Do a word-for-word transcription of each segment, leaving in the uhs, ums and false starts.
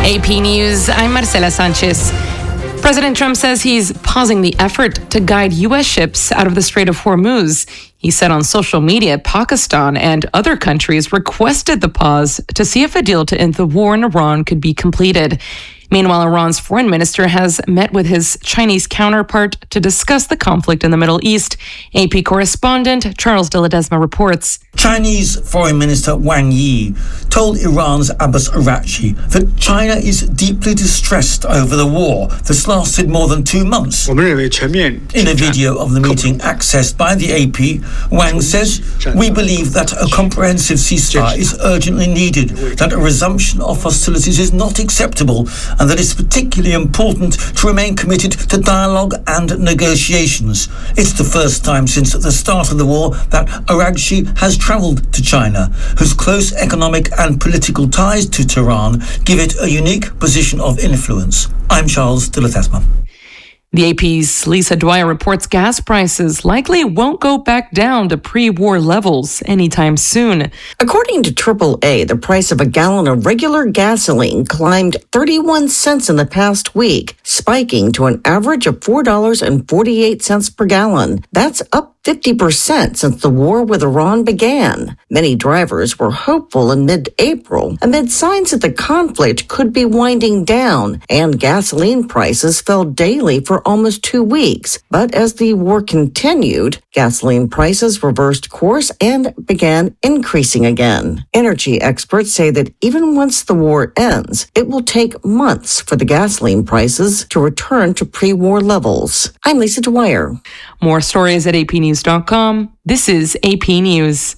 A P News, I'm Marcela Sanchez. President Trump says he's pausing the effort to guide U S ships out of the Strait of Hormuz. He said on social media Pakistan and other countries requested the pause to see if a deal to end the war in Iran could be completed. Meanwhile, Iran's foreign minister has met with his Chinese counterpart to discuss the conflict in the Middle East. A P correspondent Charles de Ledesma reports. Chinese Foreign Minister Wang Yi told Iran's Abbas Araghchi that China is deeply distressed over the war that's lasted more than two months. In a video of the meeting accessed by the A P, Wang says, "We believe that a comprehensive ceasefire is urgently needed, that a resumption of hostilities is not acceptable, and that it's particularly important to remain committed to dialogue and negotiations." It's the first time since the start of the war that Araghchi has travelled to China, whose close economic and political ties to Tehran give it a unique position of influence. I'm Charles de Ledesma. The A P's Lisa Dwyer reports gas prices likely won't go back down to pre-war levels anytime soon. According to triple A, the price of a gallon of regular gasoline climbed thirty-one cents in the past week, spiking to an average of four dollars and forty-eight cents per gallon. That's up fifty percent since the war with Iran began. Many drivers were hopeful in mid-April amid signs that the conflict could be winding down, and gasoline prices fell daily for almost two weeks. But as the war continued, gasoline prices reversed course and began increasing again. Energy experts say that even once the war ends, it will take months for the gasoline prices to return to pre-war levels. I'm Lisa Dwyer. More stories at A P news dot com. This is A P News.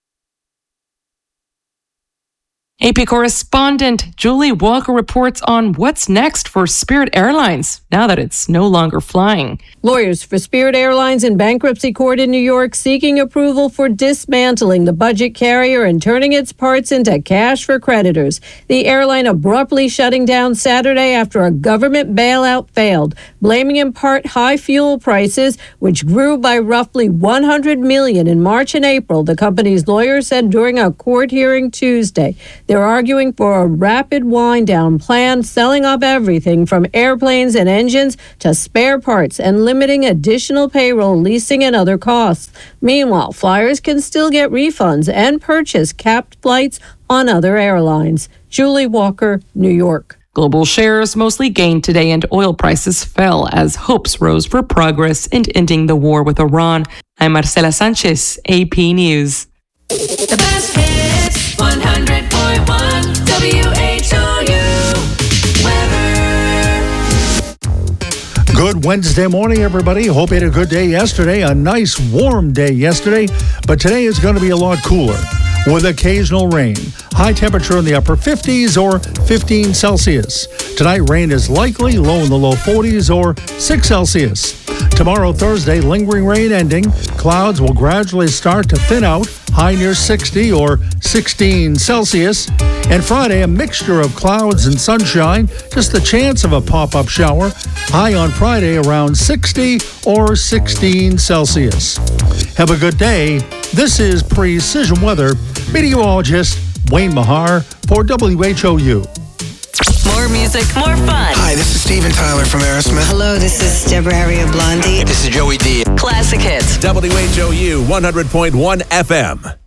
A P correspondent Julie Walker reports on what's next for Spirit Airlines now that it's no longer flying. Lawyers for Spirit Airlines in bankruptcy court in New York seeking approval for dismantling the budget carrier and turning its parts into cash for creditors. The airline abruptly shutting down Saturday after a government bailout failed, blaming in part high fuel prices, which grew by roughly one hundred million dollars in March and April, the company's lawyers said during a court hearing Tuesday. They're arguing for a rapid wind-down plan, selling off everything from airplanes and engines to spare parts and limiting additional payroll, leasing, and other costs. Meanwhile, flyers can still get refunds and purchase capped flights on other airlines. Julie Walker, New York. Global shares mostly gained today and oil prices fell as hopes rose for progress in ending the war with Iran. I'm Marcela Sanchez, A P News. The best hits, one hundred point one W H O U. Weather. Good Wednesday morning, everybody. Hope you had a good day yesterday. A nice warm day yesterday, but today is going to be a lot cooler with occasional rain. High temperature in the upper fifties or fifteen Celsius. Tonight, rain is likely, low in the low forties or six Celsius. Tomorrow, Thursday, lingering rain ending. Clouds will gradually start to thin out, high near sixty or sixteen Celsius. And Friday, a mixture of clouds and sunshine, just the chance of a pop-up shower. High on Friday around sixty or sixteen Celsius. Have a good day. This is Precision Weather. Meteorologist Wayne Mahar for W H O U. More music, more fun. Hi, this is Steven Tyler from Aerosmith. Hello, this is Deborah Harry of Blondie. This is Joey D. Classic hits. W H O U one hundred point one F M.